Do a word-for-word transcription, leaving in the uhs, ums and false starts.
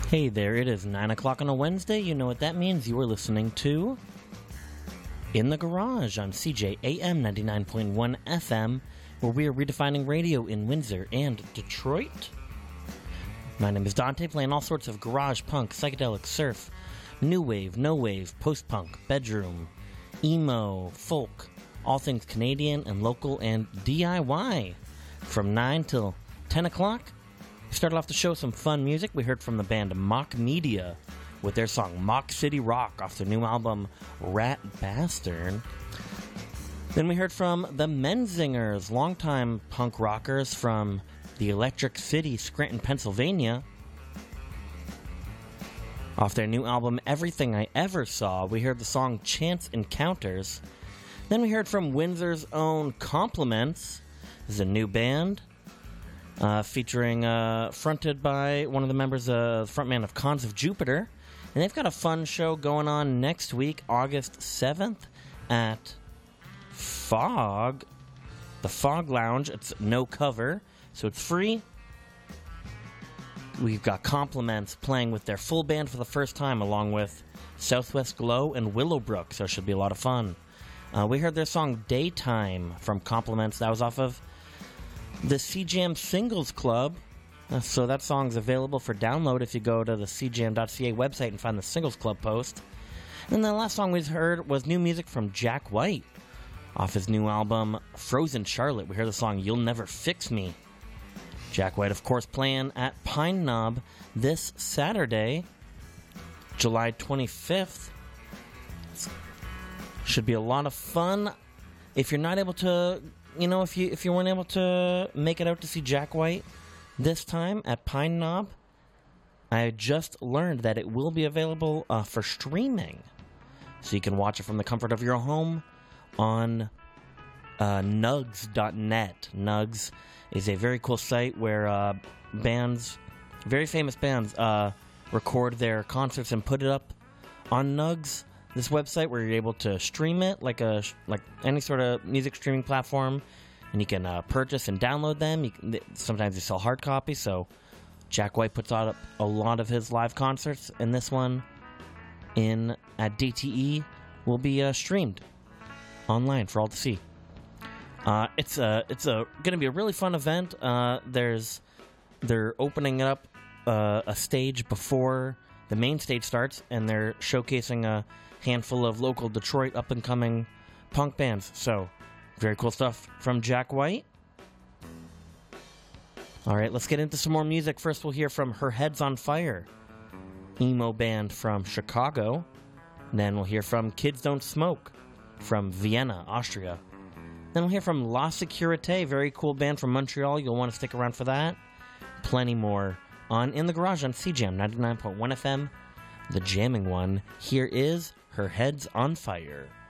Hey there, it is nine o'clock on a Wednesday. You know what that means. You are listening to In the Garage on C J A M ninety-nine point one F M, where we are redefining radio in Windsor and Detroit. My name is Dante, playing all sorts of garage punk, psychedelic surf, new wave, no wave, post-punk, bedroom, emo, folk, all things Canadian and local and D I Y. From nine till ten o'clock, we started off the show with some fun music. We heard from the band Mock Media with their song Mock City Rock off their new album Rat Bastard. Then we heard from the Menzingers, longtime punk rockers from the Electric City, Scranton, Pennsylvania. Off their new album Everything I Ever Saw, we heard the song Chance Encounters. Then we heard from Windsor's own Compliments. This is a new band. Uh, featuring, uh, fronted by one of the members, uh, frontman of Cons of Jupiter. And they've got a fun show going on next week, August seventh, at Fog, the Fog Lounge. It's no cover, so it's free. We've got Compliments playing with their full band for the first time, along with Southwest Glow and Willowbrook, so it should be a lot of fun. Uh, we heard their song Daytime from Compliments. That was off of the C Jam Singles Club, uh, so that song's available for download if you go to the c jam dot c a website and find the Singles Club post. And the last song we heard was new music from Jack White off his new album Frozen Charlotte. We heard the song You'll Never Fix Me. Jack White, of course, playing at Pine Knob this Saturday, July twenty-fifth. Should be a lot of fun. If you're not able to, you know, if you if you weren't able to make it out to see Jack White this time at Pine Knob, I just learned that it will be available uh, for streaming. So you can watch it from the comfort of your home on uh, nugs dot net. Nugs is a very cool site where uh, bands, very famous bands, uh, record their concerts and put it up on Nugs. This website where you're able to stream it like a like any sort of music streaming platform, and you can uh, purchase and download them. You can, sometimes they sell hard copies, so Jack White puts out a lot of his live concerts, and this one in at D T E will be uh, streamed online for all to see. Uh, it's a it's a going to be a really fun event. Uh, there's they're opening up uh, a stage before the main stage starts, and they're showcasing a handful of local Detroit up-and-coming punk bands. So, very cool stuff from Jack White. Alright, let's get into some more music. First, we'll hear from Her Head's on Fire, emo band from Chicago. Then we'll hear from Kids Don't Smoke from Vienna, Austria. Then we'll hear from La Sécurité, very cool band from Montreal. You'll want to stick around for that. Plenty more on In the Garage on C J A M ninety-nine point one F M, the jamming one. Here is Her Head's on Fire.